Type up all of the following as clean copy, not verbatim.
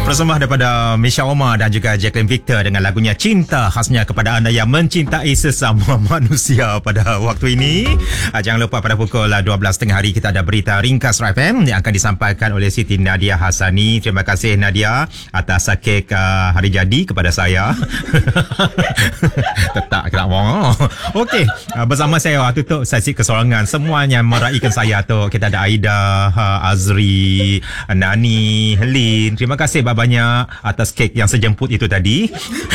Bersama daripada Misha Omar dan juga Jacqueline Victor dengan lagunya Cinta, khasnya kepada anda yang mencintai sesama manusia pada waktu ini. Jangan lupa pada pukul 12.30 hari kita ada berita ringkas FM yang akan disampaikan oleh Siti Nadia Hasani. Terima kasih Nadia atas kek hari jadi kepada saya. Tetap kena mau. Okey, bersama saya waktu tu sesi kesorangan semuanya meraihkan saya tu. Kita ada Aida, Azri, Nani, Lin. Terima kasih banyak atas kek yang sejemput itu tadi.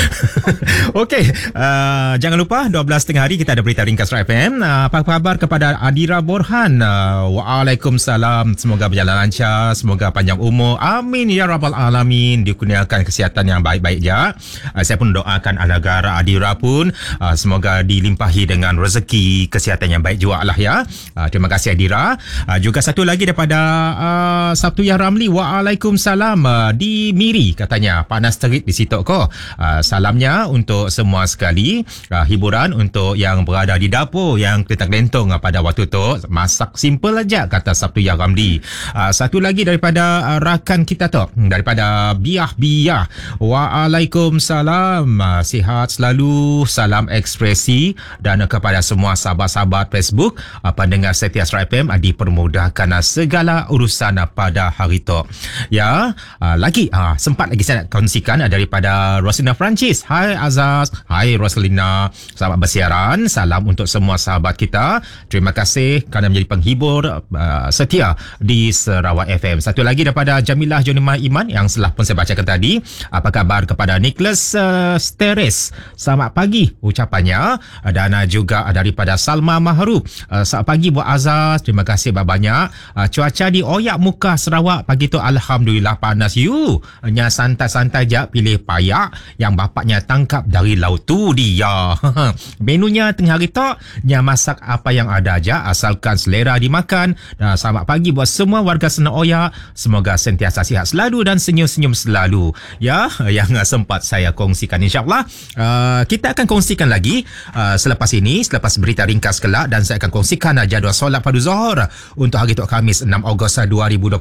Okey, jangan lupa 12.30 hari kita ada berita ringkas FM. Apa khabar kepada Adira Borhan? Waalaikumsalam. Semoga berjalan lancar, semoga panjang umur. Amin ya rabbal alamin. Dikurniakan kesihatan yang baik-baik je. Saya pun doakan negara Adira pun semoga dilimpahi dengan rezeki kesihatan yang baik juga lah ya. Terima kasih Adira. Juga satu lagi daripada Sabtu Ya Ramli. Waalaikumsalam. Di Miri katanya panas terik di situ kok. Salamnya untuk semua sekali. Hiburan untuk yang berada di dapur yang kelentang-kelentong pada waktu tu. Masak simple aja kata Sabtu Ya Ramli. Satu lagi daripada rakan kita tu, daripada Biah. Waalaikumsalam. Sihat selalu. Salam ekspresi. Dan kepada semua sahabat-sahabat Facebook pendengar setia Astro FM dipermudahkan segala urusan pada hari tu. Ya, lagi sempat lagi saya nak kongsikan daripada Roslina Francis. Hai Azaz, hai Roslina, selamat bersiaran. Salam untuk semua sahabat kita. Terima kasih kerana menjadi penghibur setia di Sarawak FM. Satu lagi daripada Jamilah Jonima Iman yang telah pun saya bacakan tadi. Apa khabar kepada Nicholas Steres? Selamat pagi ucapannya. Dan juga daripada Salma Mahrub. Selamat pagi buat Azaz. Terima kasih banyak. Cuaca di Oyak Muka Sarawak pagi tu alhamdulillah panas you. Nya santai-santai je pilih payak yang bapaknya tangkap dari laut tu dia. Menunya tengah hari tu nya masak apa yang ada aja asalkan selera dimakan. Selamat pagi buat semua warga Sena Oyak. Semoga sentiasa sihat selalu dan senyum-senyum selalu. Ya, yang sempat saya kongsikan insya-Allah. Kita akan kongsikan lagi selepas ini, selepas berita ringkas kelak, dan saya akan kongsikan jadual solat fardu Zuhur untuk hari tu Khamis 6 Ogos 2026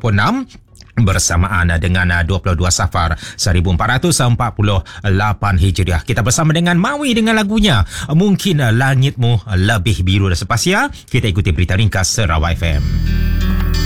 bersamaan dengan 22 Safar 1448 Hijriah. Kita bersama dengan Mawi dengan lagunya Mungkin Langitmu Lebih Biru dan Sepasya. Kita ikuti berita ringkas Sarawak FM.